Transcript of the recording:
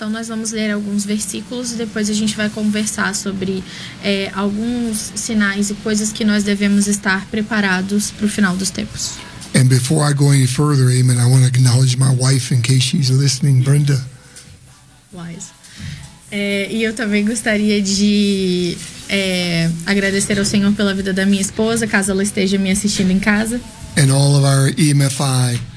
Então nós vamos ler alguns versículos e depois a gente vai conversar sobre alguns sinais e coisas que nós devemos estar preparados para o final dos tempos. And before I go any further, amen, I want to acknowledge my wife in case she's listening, Brenda. Wise. E eu também gostaria de agradecer ao Senhor pela vida da minha esposa, caso ela esteja me assistindo em casa. And all of our EMFI